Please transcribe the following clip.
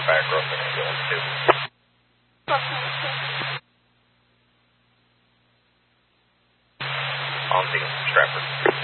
back road and ambulance too. On scene, Stratford.